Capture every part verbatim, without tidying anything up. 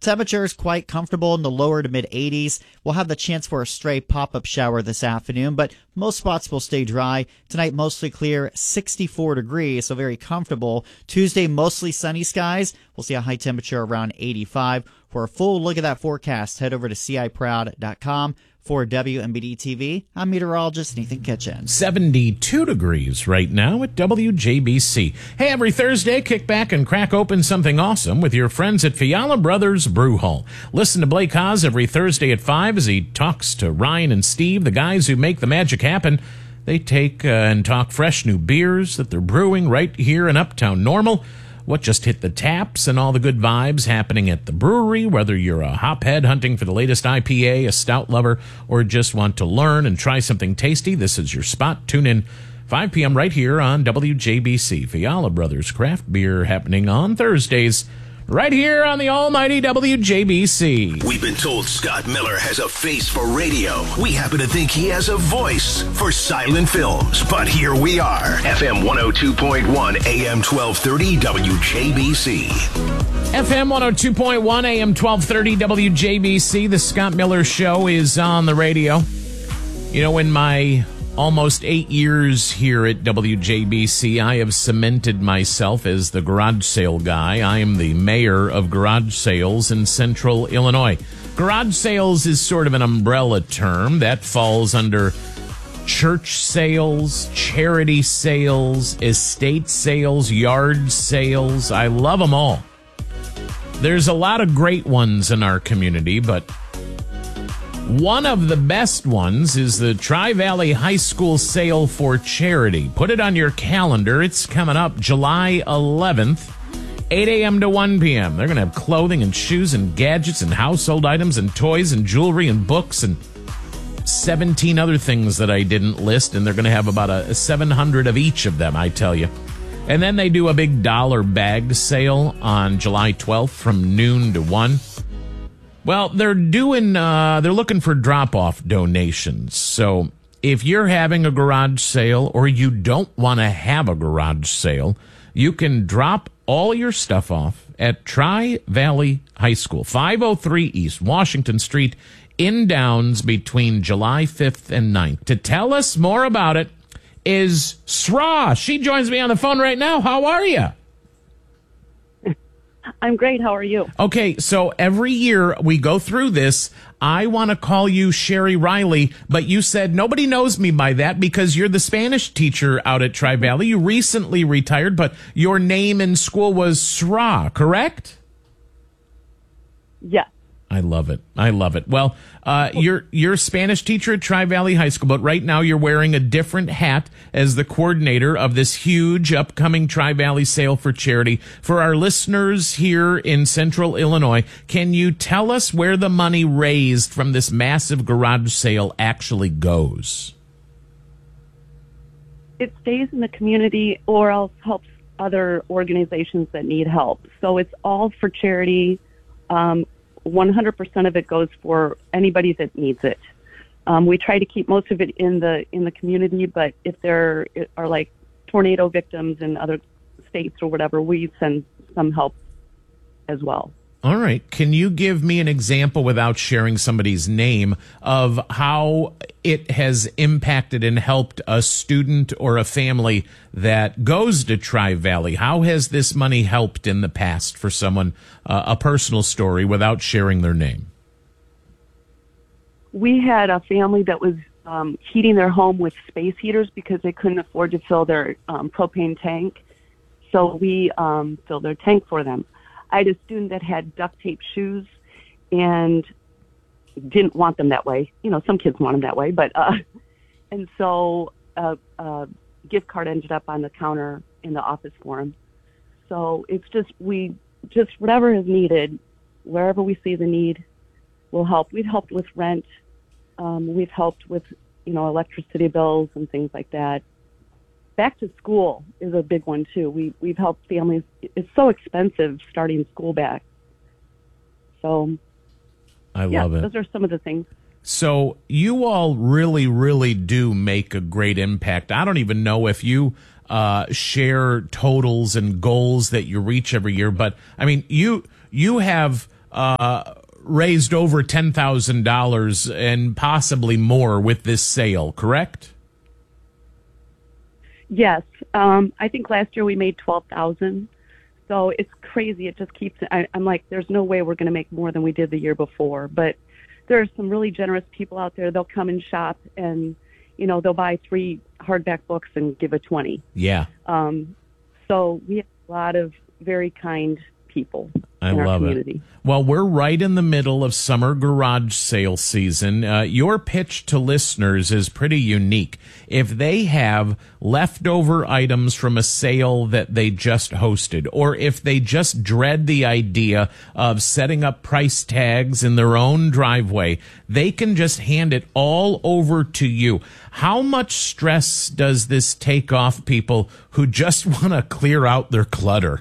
temperatures quite comfortable in the lower to mid eighties. We'll have the chance for a stray pop-up shower this afternoon, but most spots will stay dry. Tonight, mostly clear, sixty-four degrees, so very comfortable. Tuesday, mostly sunny skies. We'll see a high temperature around eighty-five. For a full look at that forecast, head over to C I proud dot com. For W M B D T V, I'm meteorologist Nathan Kitchen. seventy-two degrees right now at W J B C. Hey, every Thursday, kick back and crack open something awesome with your friends at Fiala Brothers Brew Hall. Listen to Blake Haas every Thursday at five as he talks to Ryan and Steve, the guys who make the magic happen. They take uh, and talk fresh new beers that they're brewing right here in Uptown Normal. What just hit the taps and all the good vibes happening at the brewery, whether you're a hophead hunting for the latest I P A, a stout lover, or just want to learn and try something tasty, this is your spot. Tune in five p.m. right here on W J B C. Fiala Brothers Craft Beer happening on Thursdays right here on the almighty W J B C. We've been told Scott Miller has a face for radio. We happen to think he has a voice for silent films. But here we are, F M one oh two point one, A M twelve thirty, W J B C. F M one oh two point one, A M twelve thirty, W J B C. The Scott Miller Show is on the radio. You know, in my almost eight years here at W J B C, I have cemented myself as the garage sale guy. I am the mayor of garage sales in central Illinois. Garage sales is sort of an umbrella term that falls under church sales, charity sales, estate sales, yard sales. I love them all. There's a lot of great ones in our community, but one of the best ones is the Tri-Valley High School Sale for Charity. Put it on your calendar. It's coming up July eleventh, eight a.m. to one p.m. They're going to have clothing and shoes and gadgets and household items and toys and jewelry and books and seventeen other things that I didn't list, and they're going to have about a seven hundred of each of them, I tell you. And then they do a big dollar bag sale on July twelfth from noon to one. Well, they're doing, uh, they're looking for drop-off donations. So if you're having a garage sale or you don't want to have a garage sale, you can drop all your stuff off at Tri-Valley High School, five oh three East Washington Street in Downs between July fifth and ninth. To tell us more about it is Sra. She joins me on the phone right now. How are you? I'm great. How are you? Okay, so every year we go through this. I want to call you Sherry Riley, but you said nobody knows me by that because you're the Spanish teacher out at Tri-Valley. You recently retired, but your name in school was Sra, correct? Yes. I love it. I love it. Well, uh, you're you're a Spanish teacher at Tri-Valley High School, but right now you're wearing a different hat as the coordinator of this huge upcoming Tri-Valley sale for charity. For our listeners here in central Illinois, can you tell us where the money raised from this massive garage sale actually goes? It stays in the community or else helps other organizations that need help. So it's all for charity. Um, one hundred percent of it goes for anybody that needs it. Um, we try to keep most of it in the in the community, but if there are like tornado victims in other states or whatever, we send some help as well. All right. Can you give me an example without sharing somebody's name of how it has impacted and helped a student or a family that goes to Tri-Valley? How has this money helped in the past for someone, uh, a personal story without sharing their name? We had a family that was um, heating their home with space heaters because they couldn't afford to fill their um, propane tank. So we um, filled their tank for them. I had a student that had duct tape shoes and didn't want them that way. You know, some kids want them that way, but, uh, and so a, a gift card ended up on the counter in the office for him. So it's just, we just, whatever is needed, wherever we see the need, we'll help. We've helped with rent. Um, we've helped with, you know, electricity bills and things like that. Back to school is a big one too. We we've helped families. It's so expensive starting school back. So, I yeah, love it. Those are some of the things. So you all really, really do make a great impact. I don't even know if you uh, share totals and goals that you reach every year, but I mean, you you have uh, raised over ten thousand dollars and possibly more with this sale, correct? Yes. Um, I think last year we made twelve thousand. So it's crazy. It just keeps, I, I'm like, there's no way we're going to make more than we did the year before. But there are some really generous people out there. They'll come and shop and, you know, they'll buy three hardback books and give a twenty. Yeah. Um, so we have a lot of very kind people I in our love community. it. Well, we're right in the middle of summer garage sale season. Uh, your pitch to listeners is pretty unique. If they have leftover items from a sale that they just hosted, or if they just dread the idea of setting up price tags in their own driveway, they can just hand it all over to you. How much stress does this take off people who just want to clear out their clutter?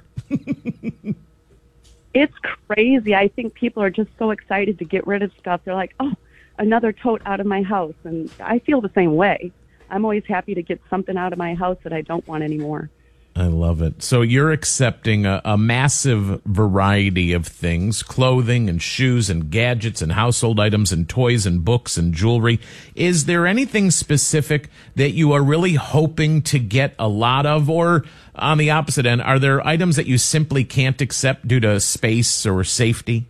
It's crazy. I think people are just so excited to get rid of stuff. They're like, oh, another tote out of my house. And I feel the same way. I'm always happy to get something out of my house that I don't want anymore. I love it. So you're accepting a, a massive variety of things, clothing and shoes and gadgets and household items and toys and books and jewelry. Is there anything specific that you are really hoping to get a lot of? Or on the opposite end, are there items that you simply can't accept due to space or safety?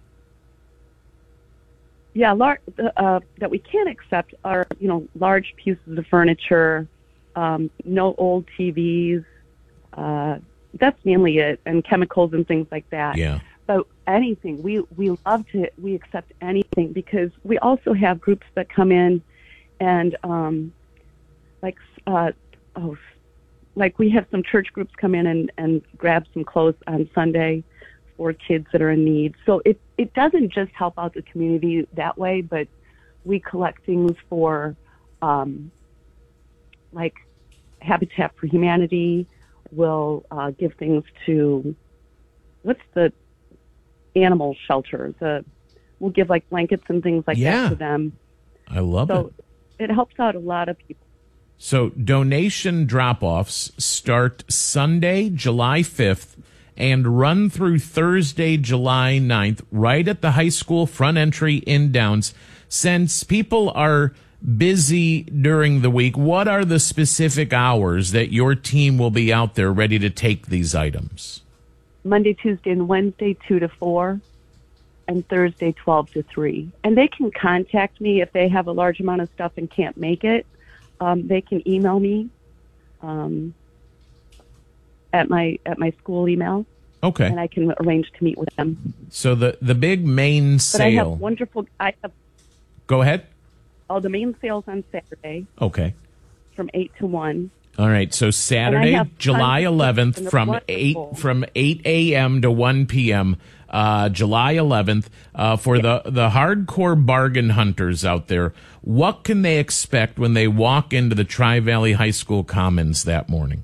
Yeah, lar- uh, that we can't accept are, you know, large pieces of furniture, um, no old T Vs. Uh, that's mainly it, and chemicals and things like that. Yeah. But anything, we, we love to, we accept anything because we also have groups that come in and, um, like, uh, oh, like we have some church groups come in and, and grab some clothes on Sunday for kids that are in need. So it, it doesn't just help out the community that way, but we collect things for, um, like Habitat for Humanity. We'll uh, give things to, what's the animal shelter? The, we'll give like blankets and things like Yeah. that to them. I love So it. it helps out a lot of people. So donation drop-offs start Sunday, July fifth, and run through Thursday, July ninth, right at the high school front entry in Downs. Since people are busy during the week, what are the specific hours that your team will be out there ready to take these items? Monday, Tuesday, and Wednesday, two to four, and Thursday, twelve to three. And they can contact me if they have a large amount of stuff and can't make it. Um, they can email me um, at my at my school email. Okay. And I can arrange to meet with them. So the, the big main But I have sale. wonderful. I have Go ahead. all the main sales on Saturday Okay. from eight to one. All right, so Saturday, have July tons of eleventh, tips and from they're eight wonderful. from eight a.m. to one p.m. Uh, July eleventh, uh, for the the hardcore bargain hunters out there. What can they expect when they walk into the Tri-Valley High School Commons that morning?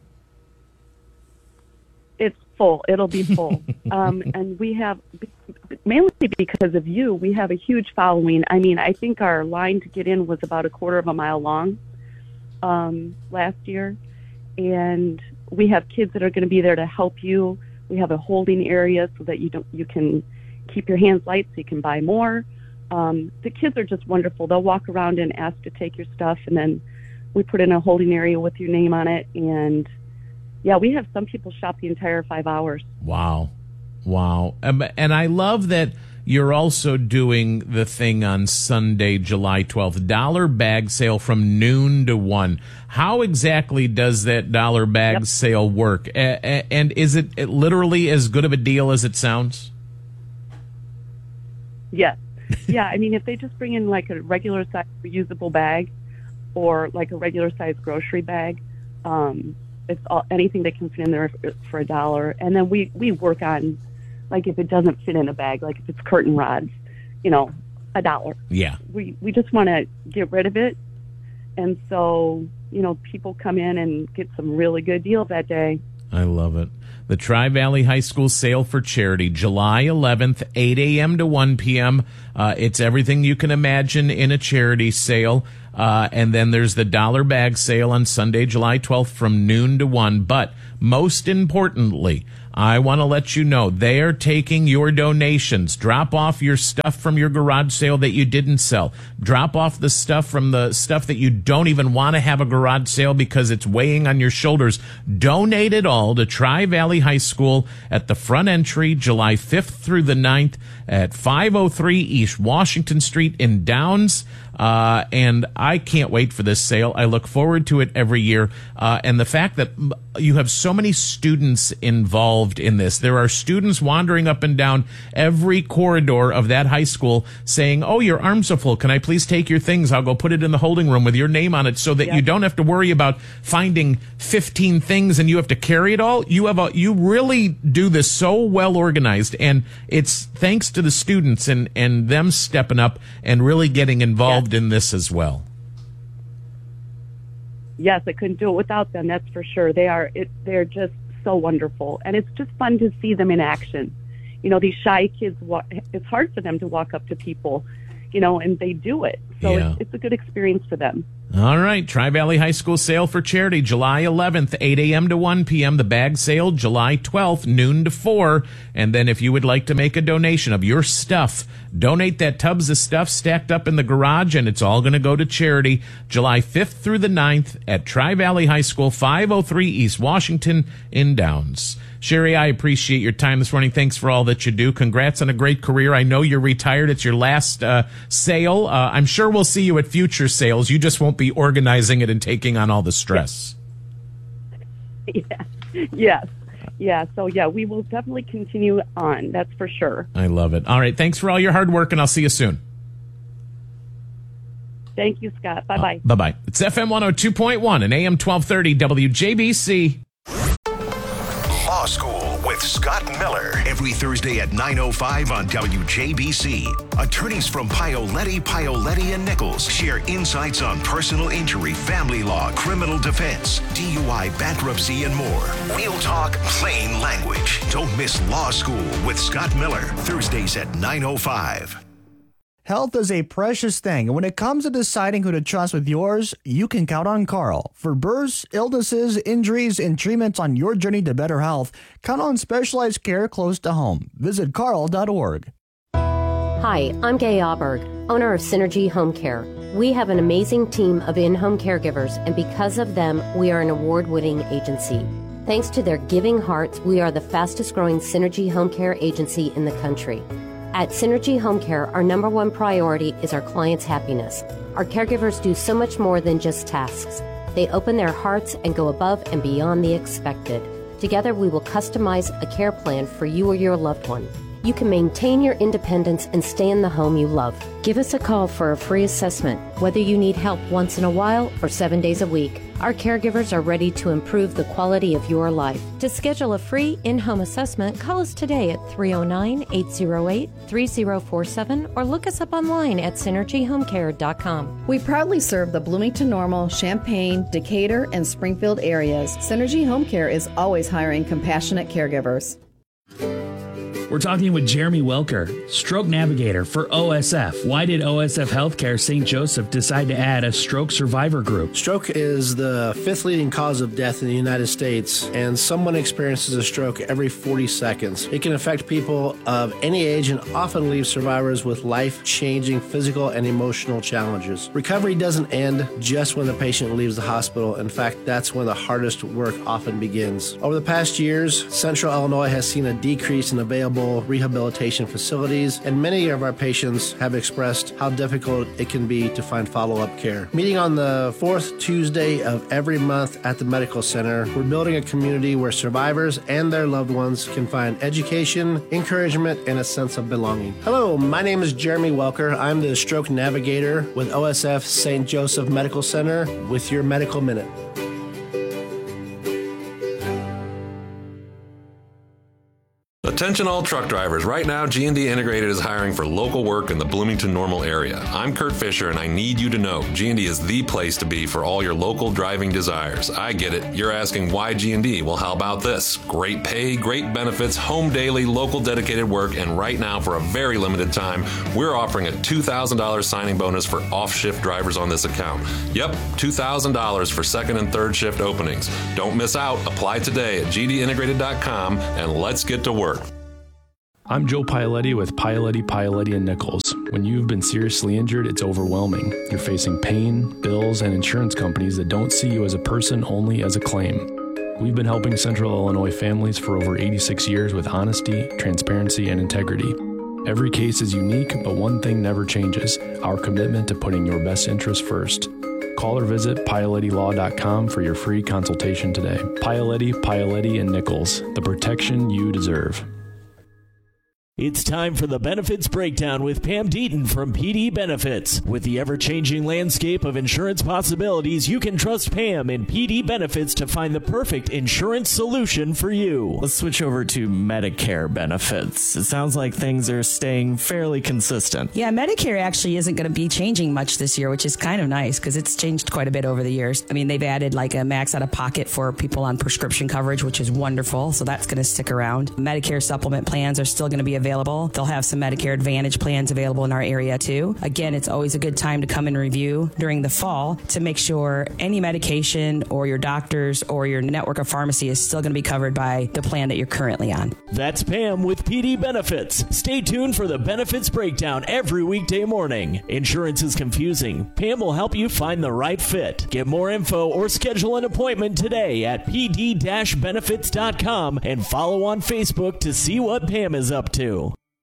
It's full. It'll be full. um, and we have, mainly because of you, we have a huge following. I mean, I think our line to get in was about a quarter of a mile long um, last year. And we have kids that are going to be there to help you. We have a holding area so that you don't you can keep your hands light so you can buy more. Um, the kids are just wonderful. They'll walk around and ask to take your stuff, and then we put in a holding area with your name on it. And yeah, we have some people shop the entire five hours. Wow. Wow. Um, And I love that you're also doing the thing on Sunday, July twelfth, dollar bag sale from noon to one. How exactly does that dollar bag Yep. sale work? A- a- And is it it literally as good of a deal as it sounds? Yes. Yeah, I mean, if they just bring in like a regular size reusable bag or like a regular size grocery bag, um, it's all, anything that can fit in there for, for a dollar. And then we, we work on, like if it doesn't fit in a bag, like if it's curtain rods, you know, a dollar. Yeah. We, we just want to get rid of it. And so, you know, people come in and get some really good deals that day. I love it. The Tri-Valley High School Sale for Charity, July eleventh, eight a.m. to one p.m. Uh, it's everything you can imagine in a charity sale. Uh, and then there's the dollar bag sale on Sunday, July twelfth from noon to one. But most importantly, I want to let you know they are taking your donations. Drop off your stuff from your garage sale that you didn't sell. Drop off the stuff from the stuff that you don't even want to have a garage sale because it's weighing on your shoulders. Donate it all to Tri-Valley High School at the front entry, July fifth through the ninth at five oh three East Washington Street in Downs. Uh, and I can't wait for this sale. I look forward to it every year. Uh, and the fact that you have so many students involved in this. There are students wandering up and down every corridor of that high school saying, oh, your arms are full. Can I please take your things? I'll go put it in the holding room with your name on it so that Yep. you don't have to worry about finding fifteen things and you have to carry it all. You have a, you really do this so well organized. And it's thanks to the students and, and them stepping up and really getting involved in this as well. Yes, I couldn't do it without them. That's for sure. They are. It, they're just so wonderful, and it's just fun to see them in action. You know, these shy kids. Wa- it's hard for them to walk up to people, you know, and they do it. So Yeah. it's, it's a good experience for them. All right. Tri-Valley High School sale for charity, July eleventh, eight a.m. to one p.m. The bag sale, July twelfth, noon to four. And then if you would like to make a donation of your stuff, donate that tubs of stuff stacked up in the garage, and it's all going to go to charity, July fifth through the ninth at Tri-Valley High School, five oh three East Washington in Downs. Sherry, I appreciate your time this morning. Thanks for all that you do. Congrats on a great career. I know you're retired. It's your last uh, sale. Uh, I'm sure we'll see you at future sales. You just won't be organizing it and taking on all the stress. Yeah. Yes. Yeah. So yeah, we will definitely continue on. That's for sure. I love it. All right. Thanks for all your hard work, and I'll see you soon. Thank you, Scott. Bye bye. Bye-bye. It's F M one oh two point one and A M twelve thirty W J B C. Law School with Scott Miller. Every Thursday at nine oh five on W J B C. Attorneys from Pioletti, Pioletti and Nichols share insights on personal injury, family law, criminal defense, D U I, bankruptcy, and more. Real talk, plain language. Don't miss Law School with Scott Miller. Thursdays at nine oh five. Health is a precious thing, and when it comes to deciding who to trust with yours, you can count on Carl. For births, illnesses, injuries, and treatments on your journey to better health, count on specialized care close to home. Visit carl dot org. Hi, I'm Gay Auberg, owner of Synergy Home Care. We have an amazing team of in-home caregivers, and because of them, we are an award-winning agency. Thanks to their giving hearts, we are the fastest-growing Synergy Home Care agency in the country. At Synergy Home Care, our number one priority is our clients' happiness. Our caregivers do so much more than just tasks. They open their hearts and go above and beyond the expected. Together, we will customize a care plan for you or your loved one. You can maintain your independence and stay in the home you love. Give us a call for a free assessment, whether you need help once in a while or seven days a week. Our caregivers are ready to improve the quality of your life. To schedule a free in-home assessment, call us today at three oh nine, eight oh eight, three oh four seven or look us up online at synergy home care dot com. We proudly serve the Bloomington Normal, Champaign, Decatur, and Springfield areas. Synergy Home Care is always hiring compassionate caregivers. We're talking with Jeremy Welker, stroke navigator for O S F. Why did O S F Healthcare Saint Joseph decide to add a stroke survivor group? Stroke is the fifth leading cause of death in the United States, and someone experiences a stroke every forty seconds. It can affect people of any age and often leave survivors with life-changing physical and emotional challenges. Recovery doesn't end just when the patient leaves the hospital. In fact, that's when the hardest work often begins. Over the past years, Central Illinois has seen a decrease in available rehabilitation facilities, and many of our patients have expressed how difficult it can be to find follow-up care. Meeting on the fourth Tuesday of every month at the Medical Center, we're building a community where survivors and their loved ones can find education, encouragement, and a sense of belonging. Hello, my name is Jeremy Welker. I'm the stroke navigator with O S F Saint Joseph Medical Center with your Medical Minute. The Attention all truck drivers. Right now, G and D Integrated is hiring for local work in the Bloomington-Normal area. I'm Kurt Fisher, and I need you to know G and D is the place to be for all your local driving desires. I get it. You're asking why G and D? Well, how about this? Great pay, great benefits, home daily, local dedicated work, and right now, for a very limited time, we're offering a two thousand dollars signing bonus for off-shift drivers on this account. Yep, two thousand dollars for second and third shift openings. Don't miss out. Apply today at g d integrated dot com, and let's get to work. I'm Joe Paoletti with Paoletti, Paoletti and Nichols. When you've been seriously injured, it's overwhelming. You're facing pain, bills, and insurance companies that don't see you as a person, only as a claim. We've been helping Central Illinois families for over eighty-six years with honesty, transparency, and integrity. Every case is unique, but one thing never changes: our commitment to putting your best interest first. Call or visit Paoletti Law dot com for your free consultation today. Paoletti, Paoletti and Nichols, the protection you deserve. It's time for the Benefits Breakdown with Pam Deaton from P D Benefits. With the ever-changing landscape of insurance possibilities, you can trust Pam in P D Benefits to find the perfect insurance solution for you. Let's switch over to Medicare benefits. It sounds like things are staying fairly consistent. Yeah, Medicare actually isn't going to be changing much this year, which is kind of nice because it's changed quite a bit over the years. I mean, they've added like a max out of pocket for people on prescription coverage, which is wonderful. So that's going to stick around. Medicare supplement plans are still going to be available. They'll have some Medicare Advantage plans available in our area too. Again, it's always a good time to come and review during the fall to make sure any medication or your doctors or your network of pharmacy is still going to be covered by the plan that you're currently on. That's Pam with P D Benefits. Stay tuned for the Benefits Breakdown every weekday morning. Insurance is confusing. Pam will help you find the right fit. Get more info or schedule an appointment today at p d dash benefits dot com and follow on Facebook to see what Pam is up to.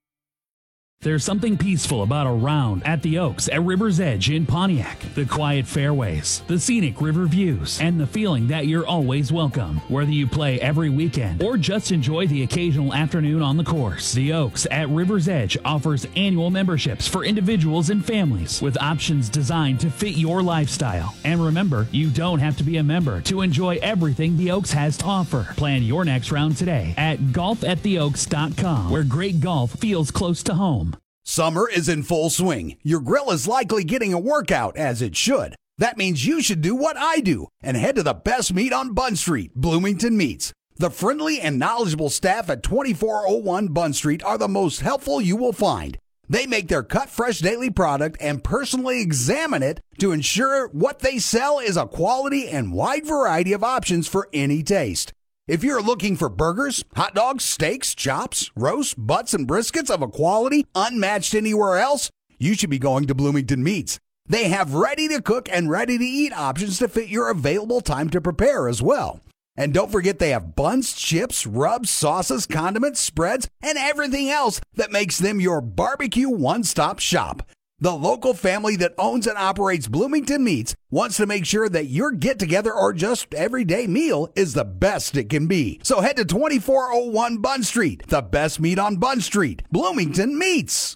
There's something peaceful about a round at the Oaks at River's Edge in Pontiac. The quiet fairways, the scenic river views, and the feeling that you're always welcome. Whether you play every weekend or just enjoy the occasional afternoon on the course, the Oaks at River's Edge offers annual memberships for individuals and families with options designed to fit your lifestyle. And remember, you don't have to be a member to enjoy everything the Oaks has to offer. Plan your next round today at golf at the oaks dot com, where great golf feels close to home. Summer is in full swing. Your grill is likely getting a workout, as it should. That means you should do what I do and head to the best meat on Bunn Street, Bloomington Meats. The friendly and knowledgeable staff at twenty-four oh one Bunn Street are the most helpful you will find. They make their cut fresh daily product and personally examine it to ensure what they sell is a quality and wide variety of options for any taste. If you're looking for burgers, hot dogs, steaks, chops, roasts, butts, and briskets of a quality unmatched anywhere else, you should be going to Bloomington Meats. They have ready-to-cook and ready-to-eat options to fit your available time to prepare as well. And don't forget they have buns, chips, rubs, sauces, condiments, spreads, and everything else that makes them your barbecue one-stop shop. The local family that owns and operates Bloomington Meats wants to make sure that your get-together or just everyday meal is the best it can be. So head to twenty-four oh one Bunn Street, the best meat on Bunn Street, Bloomington Meats.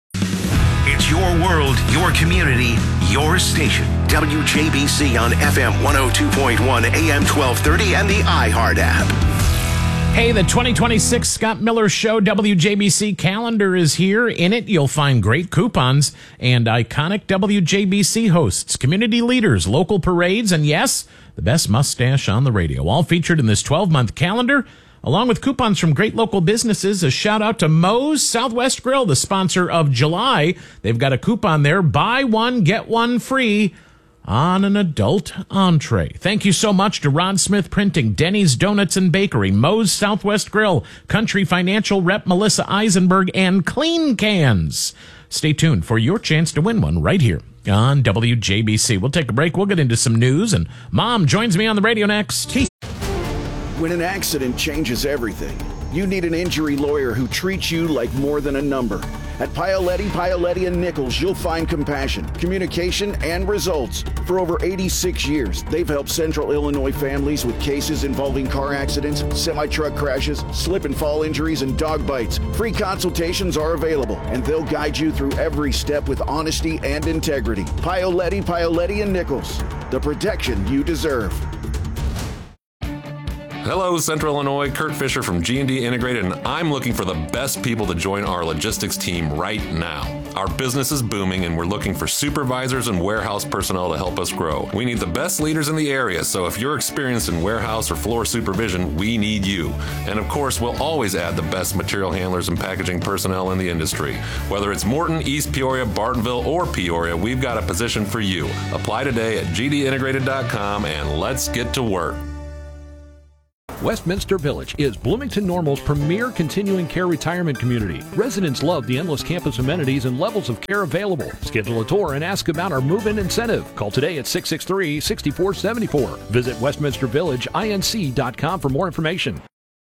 It's your world, your community, your station. W J B C on F M one oh two point one, A M twelve thirty, and the iHeart app. Hey, the twenty twenty-six Scott Miller Show W J B C calendar is here. In it, you'll find great coupons and iconic W J B C hosts, community leaders, local parades, and yes, the best mustache on the radio. All featured in this twelve-month calendar, along with coupons from great local businesses. A shout out to Moe's Southwest Grill, the sponsor of July. They've got a coupon there. Buy one, get one free on an adult entree. Thank you so much to Ron Smith Printing, Denny's Donuts and Bakery, Moe's Southwest Grill, Country Financial Rep Melissa Eisenberg, and Clean Cans. Stay tuned for your chance to win one right here on W J B C. We'll take a break. We'll get into some news, and Mom joins me on the radio next. When an accident changes everything, you need an injury lawyer who treats you like more than a number. At Paoletti, Paoletti and Nichols, you'll find compassion, communication, and results. For over eighty-six years, they've helped Central Illinois families with cases involving car accidents, semi-truck crashes, slip and fall injuries, and dog bites. Free consultations are available, and they'll guide you through every step with honesty and integrity. Paoletti, Paoletti and Nichols, the protection you deserve. Hello, Central Illinois. Kurt Fisher from G and D Integrated, and I'm looking for the best people to join our logistics team right now. Our business is booming, and we're looking for supervisors and warehouse personnel to help us grow. We need the best leaders in the area, so if you're experienced in warehouse or floor supervision, we need you. And of course, we'll always add the best material handlers and packaging personnel in the industry. Whether it's Morton, East Peoria, Bartonville, or Peoria, we've got a position for you. Apply today at g d integrated dot com, and let's get to work. Westminster Village is Bloomington Normal's premier continuing care retirement community. Residents love the endless campus amenities and levels of care available. Schedule a tour and ask about our move-in incentive. Call today at six six three, six four seven four. Visit westminster village inc dot com for more information.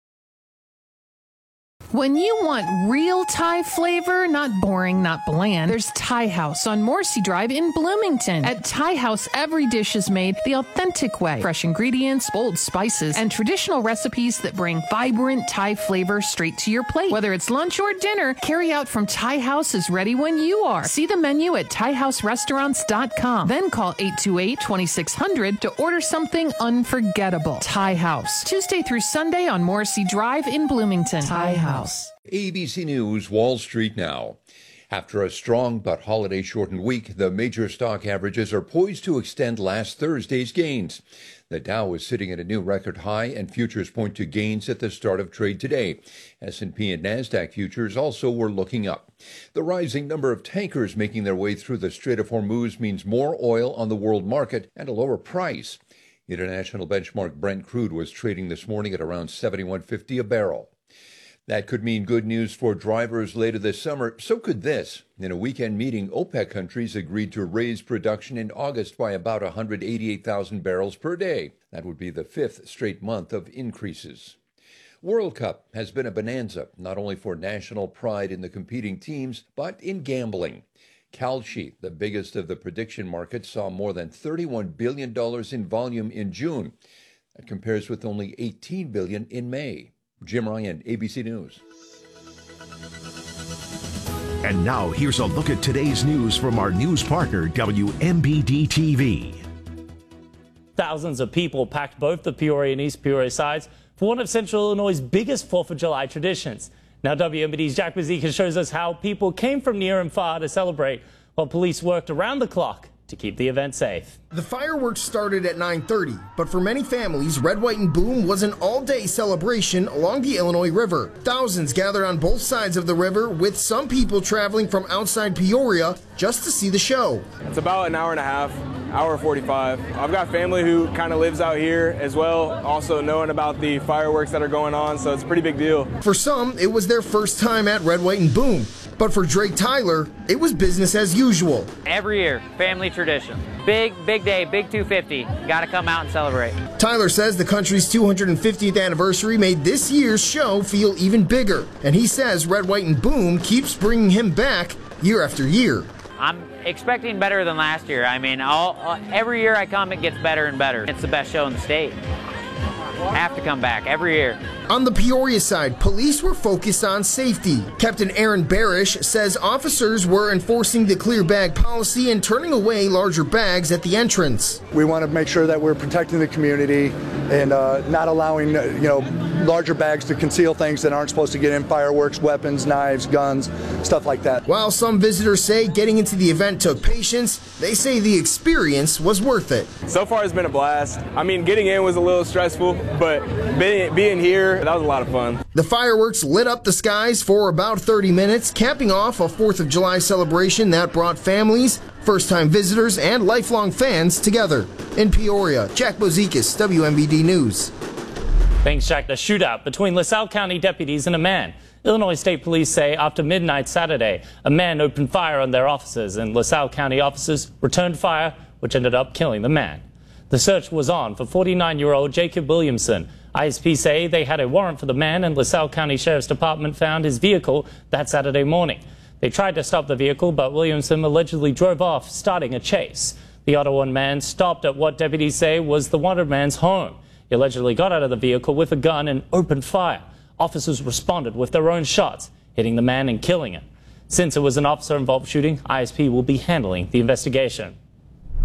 When you want real Thai flavor, not boring, not bland, there's Thai House on Morrissey Drive in Bloomington. At Thai House, every dish is made the authentic way. Fresh ingredients, bold spices, and traditional recipes that bring vibrant Thai flavor straight to your plate. Whether it's lunch or dinner, carry out from Thai House is ready when you are. See the menu at thai house restaurants dot com. Then call eight two eight, two six zero zero to order something unforgettable. Thai House. Tuesday through Sunday on Morrissey Drive in Bloomington. Thai House. A B C News, Wall Street now. After a strong but holiday-shortened week, the major stock averages are poised to extend last Thursday's gains. The Dow is sitting at a new record high, and futures point to gains at the start of trade today. S and P and NASDAQ futures also were looking up. The rising number of tankers making their way through the Strait of Hormuz means more oil on the world market and a lower price. International benchmark Brent crude was trading this morning at around seventy-one fifty a barrel. That could mean good news for drivers later this summer. So could this. In a weekend meeting, OPEC countries agreed to raise production in August by about one hundred eighty-eight thousand barrels per day. That would be the fifth straight month of increases. World Cup has been a bonanza, not only for national pride in the competing teams, but in gambling. Kalshi, the biggest of the prediction markets, saw more than thirty-one billion dollars in volume in June. That compares with only eighteen billion dollars in May. Jim Ryan, A B C News. And now here's a look at today's news from our news partner, W M B D T V. Thousands of people packed both the Peoria and East Peoria sides for one of Central Illinois' biggest fourth of July traditions. Now W M B D's Jack Bazika shows us how people came from near and far to celebrate, while police worked around the clock to keep the event safe. The fireworks started at nine thirty, but for many families, Red, White, and Boom was an all-day celebration along the Illinois River. Thousands gathered on both sides of the river, with some people traveling from outside Peoria just to see the show. It's about an hour and a half, hour forty-five. I've got family who kind of lives out here as well, also knowing about the fireworks that are going on, so it's a pretty big deal. For some, it was their first time at Red, White, and Boom. But for Drake Tyler, it was business as usual. Every year, family tradition. Big, big day, big two fifty. Got to come out and celebrate. Tyler says the country's two hundred fiftieth anniversary made this year's show feel even bigger. And he says Red, White, and Boom keeps bringing him back year after year. I'm expecting better than last year. I mean, all, uh, every year I come, it gets better and better. It's the best show in the state. Have to come back every year. On the Peoria side, police were focused on safety. Captain Aaron Barish says officers were enforcing the clear bag policy and turning away larger bags at the entrance. We want to make sure that we're protecting the community and uh, not allowing, uh, you know, larger bags to conceal things that aren't supposed to get in: fireworks, weapons, knives, guns, stuff like that. While some visitors say getting into the event took patience, they say the experience was worth it. So far, it's been a blast. I mean, getting in was a little stressful, but being, being here, that was a lot of fun. The fireworks lit up the skies for about thirty minutes, capping off a fourth of July celebration that brought families, first-time visitors, and lifelong fans together. In Peoria, Jack Bozikas, W M B D News. Thanks, Jack. The shootout between LaSalle County deputies and a man. Illinois State Police say after midnight Saturday, a man opened fire on their officers, and LaSalle County officers returned fire, which ended up killing the man. The search was on for forty-nine-year-old Jacob Williamson. I S P say they had a warrant for the man, and LaSalle County Sheriff's Department found his vehicle that Saturday morning. They tried to stop the vehicle, but Williamson allegedly drove off, starting a chase. The Ottawa man stopped at what deputies say was the wanted man's home. He allegedly got out of the vehicle with a gun and opened fire. Officers responded with their own shots, hitting the man and killing him. Since it was an officer-involved shooting, I S P will be handling the investigation.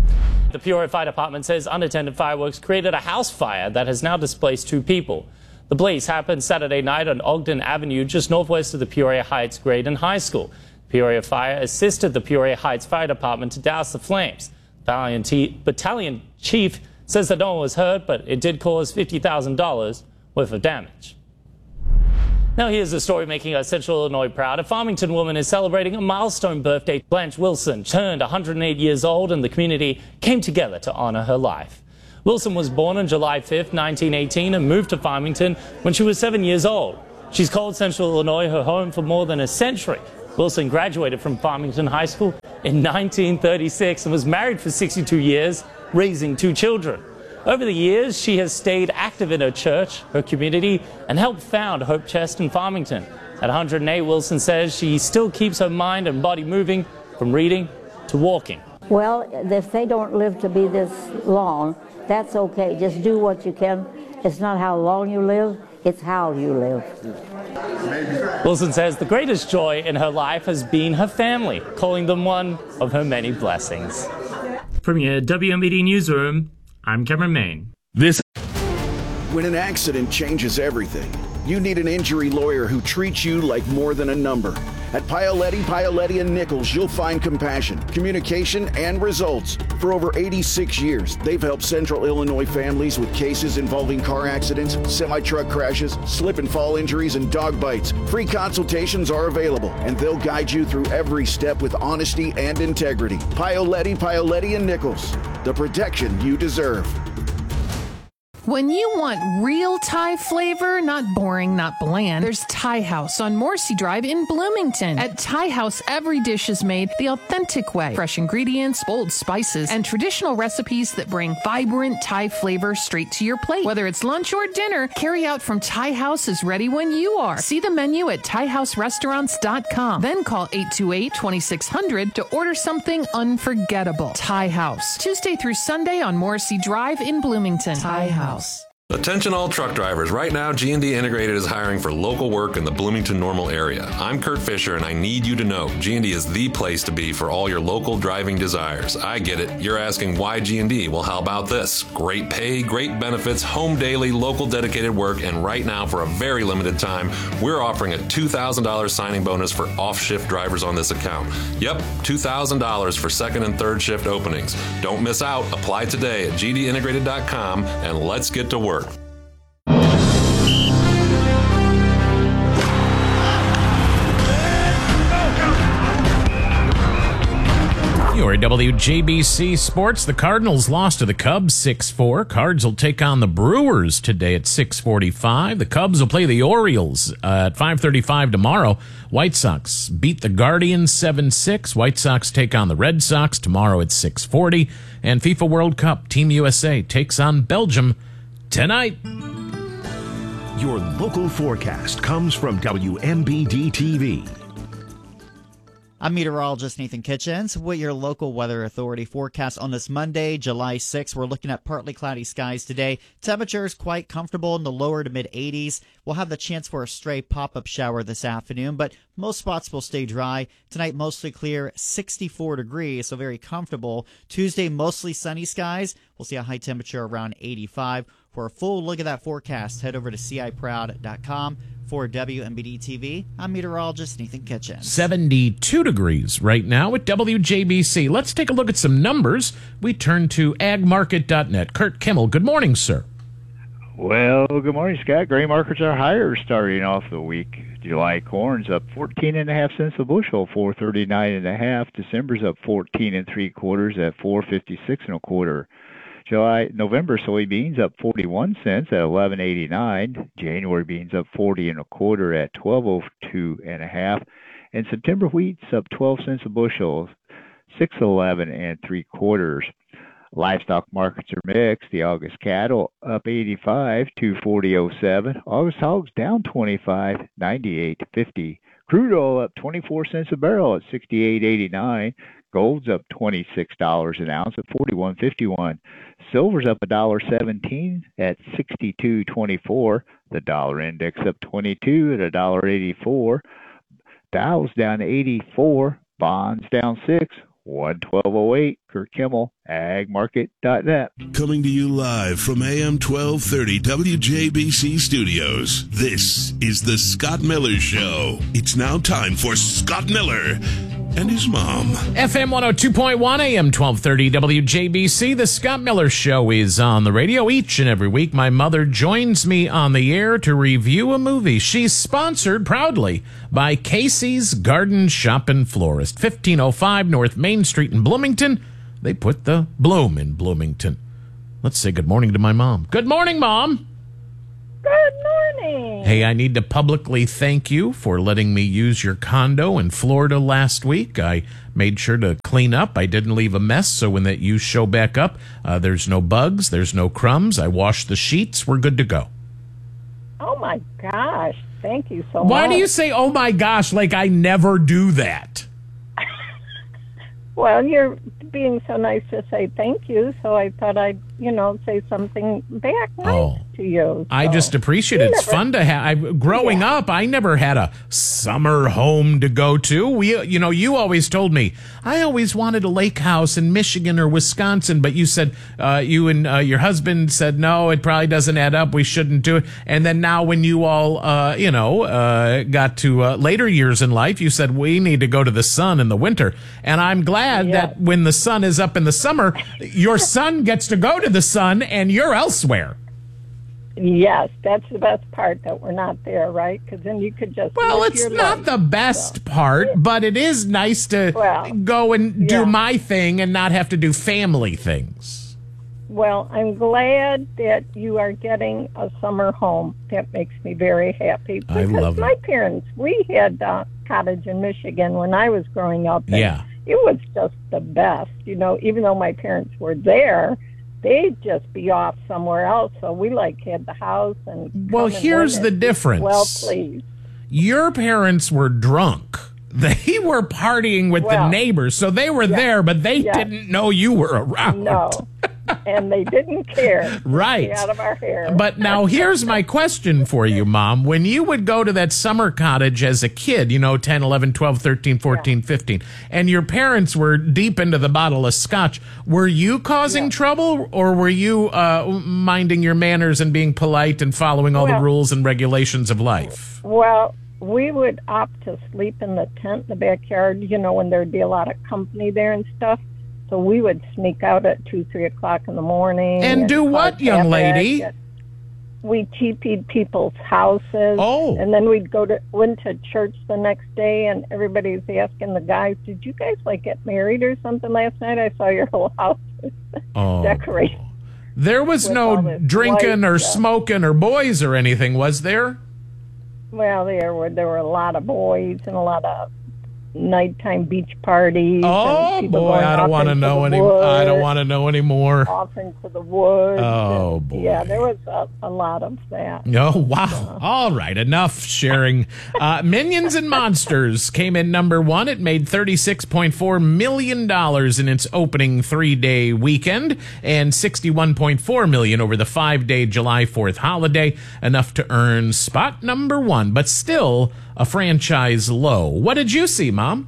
The Peoria Fire Department says unattended fireworks created a house fire that has now displaced two people. The blaze happened Saturday night on Ogden Avenue, just northwest of the Peoria Heights Graydon High School. Peoria Fire assisted the Peoria Heights Fire Department to douse the flames. Battalion, T- Battalion Chief says that no one was hurt, but it did cause fifty thousand dollars worth of damage. Now here's a story making us Central Illinois proud. A Farmington woman is celebrating a milestone birthday. Blanche Wilson turned one hundred eight years old, and the community came together to honor her life. Wilson was born on July fifth, nineteen eighteen, and moved to Farmington when she was seven years old. She's called Central Illinois her home for more than a century. Wilson graduated from Farmington High School in nineteen thirty-six and was married for sixty-two years, raising two children. Over the years, she has stayed active in her church, her community, and helped found Hope Chest in Farmington. At one hundred eight, Wilson says she still keeps her mind and body moving from reading to walking. Well, if they don't live to be this long, that's okay. Just do what you can. It's not how long you live, it's how you live. Wilson says the greatest joy in her life has been her family, calling them one of her many blessings. From your W M B D Newsroom, I'm Cameron Main. This When an accident changes everything, you need an injury lawyer who treats you like more than a number. At Paoletti, Paoletti and Nichols, you'll find compassion, communication, and results. For over eighty-six years, they've helped Central Illinois families with cases involving car accidents, semi-truck crashes, slip and fall injuries, and dog bites. Free consultations are available, and they'll guide you through every step with honesty and integrity. Paoletti, Paoletti and Nichols, the protection you deserve. When you want real Thai flavor, not boring, not bland, there's Thai House on Morrissey Drive in Bloomington. At Thai House, every dish is made the authentic way. Fresh ingredients, bold spices, and traditional recipes that bring vibrant Thai flavor straight to your plate. Whether it's lunch or dinner, carry out from Thai House is ready when you are. See the menu at thai house restaurants dot com. Then call eight two eight, two six zero zero to order something unforgettable. Thai House, Tuesday through Sunday on Morrissey Drive in Bloomington. Thai House. Attention all truck drivers. Right now, G and D Integrated is hiring for local work in the Bloomington-Normal area. I'm Kurt Fisher, and I need you to know G and D is the place to be for all your local driving desires. I get it. You're asking why G and D? Well, how about this? Great pay, great benefits, home daily, local dedicated work, and right now, for a very limited time, we're offering a two thousand dollars signing bonus for off-shift drivers on this account. Yep, two thousand dollars for second and third shift openings. Don't miss out. Apply today at g d integrated dot com, and let's get to work. Your W J B C Sports. The Cardinals lost to the Cubs six four. Cards will take on the Brewers today at six forty-five. The Cubs will play the Orioles uh, at five thirty-five tomorrow. White Sox beat the Guardians seven six. White Sox take on the Red Sox tomorrow at six forty. And FIFA World Cup, Team U S A takes on Belgium tonight. Your local forecast comes from W M B D T V. I'm meteorologist Nathan Kitchens with your local weather authority forecast on this Monday, July sixth. We're looking at partly cloudy skies today. Temperatures quite comfortable in the lower to mid eighties. We'll have the chance for a stray pop-up shower this afternoon, but most spots will stay dry. Tonight, mostly clear, sixty-four degrees, so very comfortable. Tuesday, mostly sunny skies. We'll see a high temperature around eighty-five. For a full look at that forecast, head over to c i proud dot com. For W M B D T V, I'm meteorologist Nathan Kitchens. seventy-two degrees right now at W J B C. Let's take a look at some numbers. We turn to ag market dot net. Kurt Kimmel, good morning, sir. Well, good morning, Scott. Grain markets are higher starting off the week. July corn's up fourteen and a half cents a bushel, four thirty-nine and a half. December's up fourteen and three quarters at four fifty-six and a quarter. July, November soybeans up forty-one cents at eleven eighty-nine. January beans up forty and a quarter at twelve oh two and a half. And September wheat's up twelve cents a bushel, six eleven and three quarters. Livestock markets are mixed. The August cattle up eighty-five, two forty oh seven. August hogs down twenty-five, ninety-eight fifty. Crude oil up twenty-four cents a barrel at sixty-eight eighty-nine. Gold's up twenty-six dollars an ounce at forty-one fifty-one. Silver's up one dollar seventeen at sixty-two twenty-four. The dollar index up twenty-two at one dollar eighty-four. Dow's down eighty-four. Bonds down six. one twelve oh eight. Kurt Kimmel, ag market dot net. Coming to you live from A M twelve thirty W J B C Studios, this is The Scott Miller Show. It's now time for Scott Miller and his mom. F M one oh two point one, A M twelve thirty W J B C. The Scott Miller Show is on the radio each and every week. My mother joins me on the air to review a movie. She's sponsored proudly by Casey's Garden Shop and Florist, fifteen oh five North Main Street in Bloomington. They put the bloom in Bloomington. Let's say good morning to my mom. Good morning, Mom. Good morning. Hey, I need to publicly thank you for letting me use your condo in Florida last week. I made sure to clean up. I didn't leave a mess, so when that you show back up, uh, there's no bugs, there's no crumbs. I washed the sheets. We're good to go. Oh, my gosh. Thank you so Why much. do you say, oh, my gosh, like I never do that? Well, you're being so nice to say thank you, so I thought I'd, you know, say something back nice Oh. to you. I So, just appreciate it. you It's never- fun to have. Growing up, I never had a summer home to go to. We, you know, you always told me I always wanted a lake house in Michigan or Wisconsin, but you said uh, you and uh, your husband said no, it probably doesn't add up. We shouldn't do it. And then now, when you all, uh, you know, uh, got to uh, later years in life, you said we need to go to the sun in the winter. And I'm glad Yeah. that when the sun is up in the summer, your son gets to go to the sun and you're elsewhere. Yes, that's the best part, that we're not there, right? Because then you could just... Well, live it's your not life. the best part, but it is nice to Well, go and do yeah. my thing and not have to do family things. Well, I'm glad that you are getting a summer home. That makes me very happy. I Because love my parents, we had a cottage in Michigan when I was growing up. and Yeah. It was just the best. You know, even though my parents were there, they'd just be off somewhere else. So we, like, had the house and... Well, come and here's went the and- difference. Well, please. Your parents were drunk. They were partying with the Well, neighbors, so they were there, but they yeah. didn't know you were around. No. And they didn't care. Right. Stay out of our hair. But now here's my question for you, Mom. When you would go to that summer cottage as a kid, you know, ten, eleven, twelve, thirteen, fourteen, fifteen, and your parents were deep into the bottle of scotch, were you causing trouble, or were you uh, minding your manners and being polite and following all the Well- rules and regulations of life? Well, we would opt to sleep in the tent in the backyard, you know, when there'd be a lot of company there and stuff. So we would sneak out at two, three o'clock in the morning. And do what, cause young havoc. lady? We T P'd people's houses. Oh. And then we'd go to went to church the next day, and everybody's asking the guys, "Did you guys like get married or something last night? I saw your whole house was Oh. decorated." There was with no all this drinking white or stuff. smoking or boys or anything, was there? Well, there were there were a lot of boys and a lot of nighttime beach parties. Oh and people boy, going I don't off want to into know the any. I don't woods, want to know anymore. off into the woods. Oh, and, boy. Yeah, there was a, a lot of that. Oh, wow. All right. Enough sharing. Uh, Minions and Monsters came in number one. It made thirty-six point four million dollars in its opening three-day weekend and sixty-one point four million dollars over the five-day July fourth holiday, enough to earn spot number one, but still a franchise low. What did you see, Mom?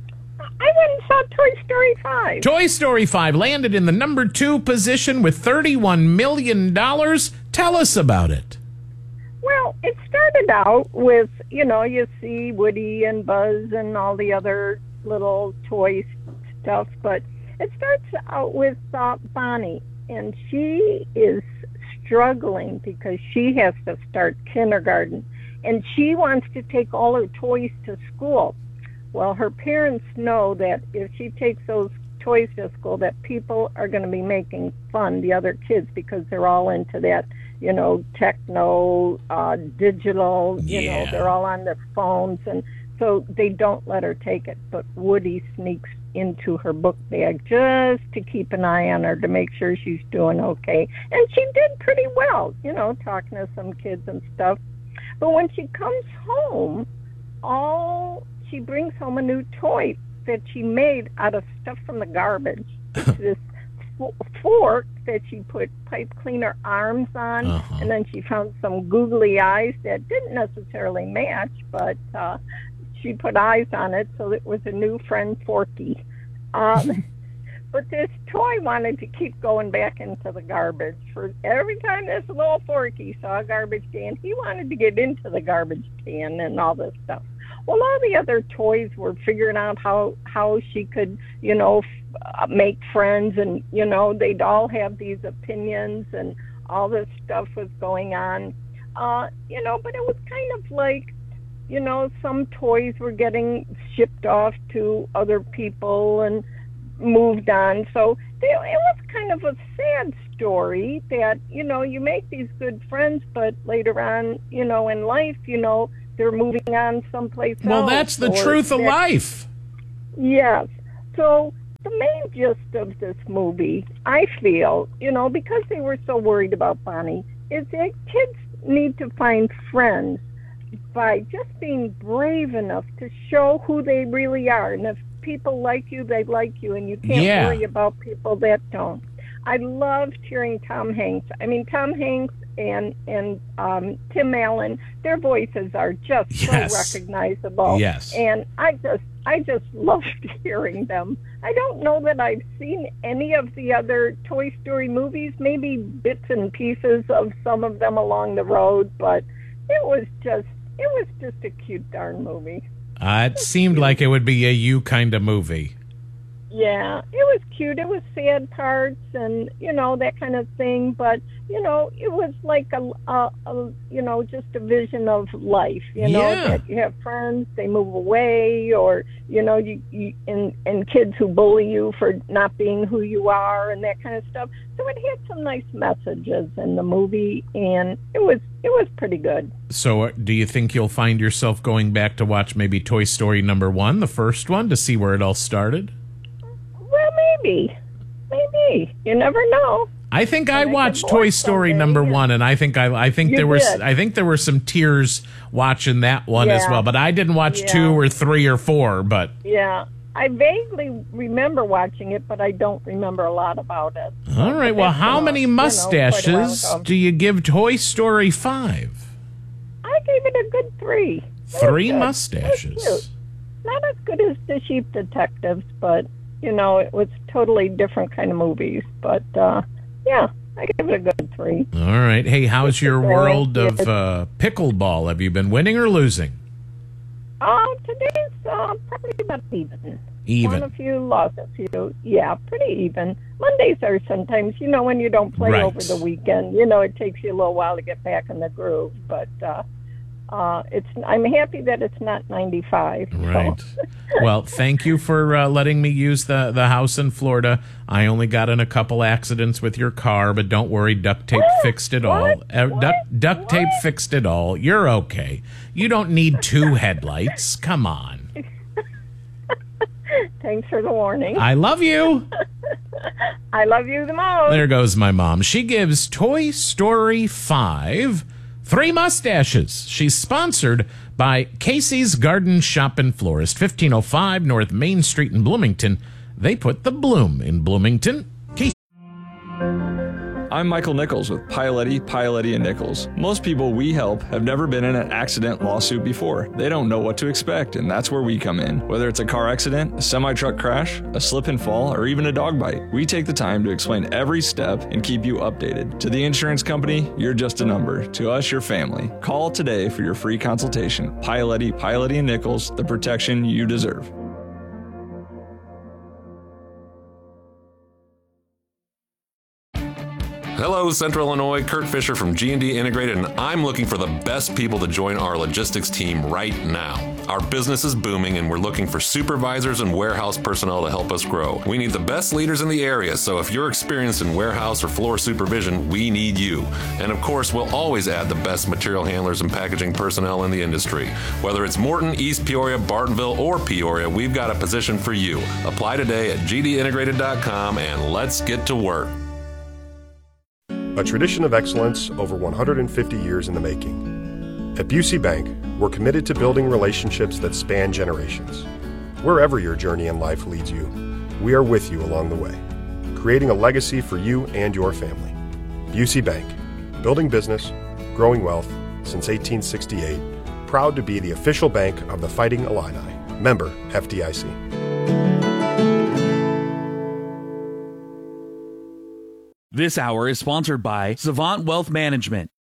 I went and saw Toy Story five. Toy Story five landed in the number two position with thirty-one million dollars. Tell us about it. Well, it started out with, you know, you see Woody and Buzz and all the other little toy stuff, but it starts out with uh, Bonnie, and she is struggling because she has to start kindergarten, and she wants to take all her toys to school. Well, her parents know that if she takes those toys to school, that people are going to be making fun, the other kids, because they're all into that, you know, techno, uh, digital, you Yeah. know, they're all on their phones, and so they don't let her take it. But Woody sneaks into her book bag just to keep an eye on her to make sure she's doing okay. And she did pretty well, you know, talking to some kids and stuff. But when she comes home, all she brings home a new toy that she made out of stuff from the garbage. It's this f- fork that she put pipe cleaner arms on, Uh-huh. and then she found some googly eyes that didn't necessarily match, but uh, she put eyes on it, so it was a new friend, Forky. Um, but this toy wanted to keep going back into the garbage. For every time this little Forky saw a garbage can, he wanted to get into the garbage can and all this stuff. Well, all the other toys were figuring out how, how she could, you know, f- make friends, and, you know, they'd all have these opinions, and all this stuff was going on. Uh, you know, but it was kind of like, you know, some toys were getting shipped off to other people and moved on. So they, it was kind of a sad story that, you know, you make these good friends, but later on, you know, in life, you know, they're moving on someplace else. Well, that's the truth of life. Yes. So the main gist of this movie, I feel, you know, because they were so worried about Bonnie, is that kids need to find friends by just being brave enough to show who they really are. And if people like you, they like you, and you can't Yeah. worry about people that don't. I loved hearing Tom Hanks. I mean, Tom Hanks and and um, Tim Allen, their voices are just Yes. so recognizable. Yes. And I just I just loved hearing them. I don't know that I've seen any of the other Toy Story movies, maybe bits and pieces of some of them along the road, but it was just it was just a cute darn movie. Uh, it seemed like it would be a you kind of movie. Yeah, it was cute. It was sad parts and, you know, that kind of thing. But, you know, it was like a, a, a you know, just a vision of life, you know, Yeah. that you have friends, they move away, or, you know, you, you and, and kids who bully you for not being who you are and that kind of stuff. So it had some nice messages in the movie, and it was it was pretty good. So uh, do you think you'll find yourself going back to watch maybe Toy Story number one, the first one, to see where it all started? Well, maybe. Maybe. You never know. I think I And I watched can Toy watch Story someday, number yeah. one, and I think I I think You there was did. I think there were some tears watching that one as Yeah. well. But I didn't watch Yeah. two or three or four. But Yeah. I vaguely remember watching it, but I don't remember a lot about it. all right, well, That's how been a- many you know, quite a while mustaches ago. do you give Toy Story five? I gave it a good three. It was Three good. mustaches. It was cute. Not as good as The Sheep Detectives, but, you know, it was totally different kind of movies. But, uh, yeah, I give it a good three. All right. Hey, how's your Very world of good. uh, pickleball? Have you been winning or losing? Uh, today's uh, probably about even. Even. Won a few, lost a few. Yeah, pretty even. Mondays are sometimes, you know, when you don't play Right. over the weekend, you know, it takes you a little while to get back in the groove. But uh, uh, it's I'm happy that it's not ninety-five. so. Right. Well, thank you for uh, letting me use the, the house in Florida. I only got in a couple accidents with your car, but don't worry, duct tape fixed it all. Uh, duct, duct tape fixed it all. You're okay. You don't need two headlights. Come on. Thanks for the warning. I love you. I love you the most. There goes my mom. She gives Toy Story five three mustaches. She's sponsored by Casey's Garden Shop and Florist, fifteen oh five North Main Street in Bloomington. They put the bloom in Bloomington. Casey. I'm Michael Nichols with Pioletti, Pioletti and Nichols. Most people we help have never been in an accident lawsuit before. They don't know what to expect, and that's where we come in. Whether it's a car accident, a semi-truck crash, a slip and fall, or even a dog bite, we take the time to explain every step and keep you updated. To the insurance company, you're just a number. To us, your family. Call today for your free consultation. Pioletti, Pioletti and Nichols, the protection you deserve. Hello, Central Illinois. Kurt Fisher from G and D Integrated, and I'm looking for the best people to join our logistics team right now. Our business is booming, and we're looking for supervisors and warehouse personnel to help us grow. We need the best leaders in the area, so if you're experienced in warehouse or floor supervision, we need you. And of course, we'll always add the best material handlers and packaging personnel in the industry. Whether it's Morton, East Peoria, Bartonville, or Peoria, we've got a position for you. Apply today at g d integrated dot com, and let's get to work. A tradition of excellence over one hundred fifty years in the making. At Busey Bank, we're committed to building relationships that span generations. Wherever your journey in life leads you, we are with you along the way, creating a legacy for you and your family. Busey Bank, building business, growing wealth since eighteen sixty-eight, proud to be the official bank of the Fighting Illini. Member F D I C. This hour is sponsored by Savant Wealth Management.